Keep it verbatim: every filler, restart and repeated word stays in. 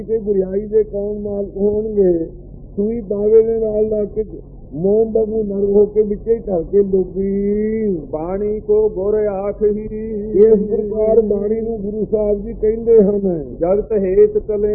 ਤੇ ਬੁਰਾਈ ਦੇ ਕੌਣ ਮਾਲਕ ਹੋਣਗੇ। ਸੂਈ ਬਾਵੇ ਦੇ ਨਾਲ ਲਾ ਕੇ ਮੋਮ ਵਾਂਗੂ ਨਰ ਹੋ ਕੇ ਵਿੱਚੇ ਢਲ ਕੇ ਡੋਬੀ। ਬਾਣੀ ਕੋ ਗੁਰ ਆਖਹੀ, ਇਸ ਪ੍ਰਕਾਰ ਬਾਣੀ ਨੂੰ ਗੁਰੂ ਸਾਹਿਬ ਜੀ ਕਹਿੰਦੇ ਹਨ। ਜਗਤ ਹੇਤ ਕਲੇ